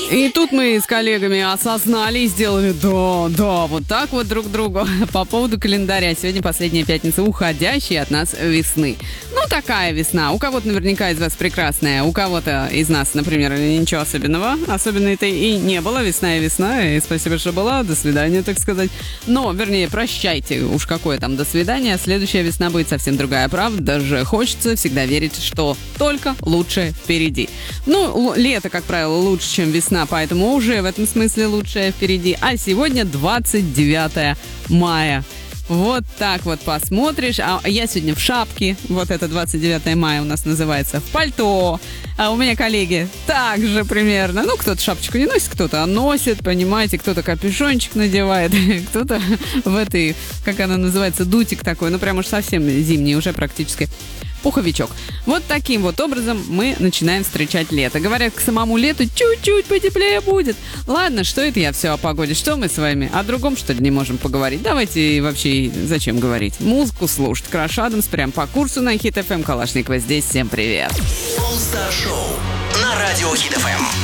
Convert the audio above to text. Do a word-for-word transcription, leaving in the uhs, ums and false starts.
И тут мы с коллегами осознали и сделали да, да, вот так вот друг другу по поводу календаря. Сегодня последняя пятница уходящей от нас весны. Ну, такая весна. У кого-то наверняка из вас прекрасная, у кого-то из нас, например, ничего особенного. Особенно это и не было. Весна и весна. И спасибо, что была. До свидания, так сказать. Но, вернее, прощайте. Уж какое там до свидания. Следующая весна будет совсем другая. Правда же, хочется всегда верить, что только лучшее впереди. Ну, лето, как правило, лучше, чем весна, поэтому уже в этом смысле лучшее впереди. А сегодня двадцать девятое мая. Вот так вот посмотришь. А я сегодня в шапке. Вот это двадцать девятое мая у нас называется. В пальто. А у меня коллеги также примерно. Ну, кто-то шапочку не носит, кто-то носит, понимаете. Кто-то капюшончик надевает, кто-то в этой, как она называется, дутик такой. Ну, прям уж совсем зимний, уже практически пуховичок. Вот таким вот образом мы начинаем встречать лето. Говорят, к самому лету чуть-чуть потеплее будет. Ладно, что это я все о погоде? Что мы с вами о другом, что ли, не можем поговорить? Давайте вообще зачем говорить? Музыку слушать. Краш Адамс прям по курсу на Хит эф эм. Калашникова здесь. Всем привет. All Star Show на радио Хит эф эм.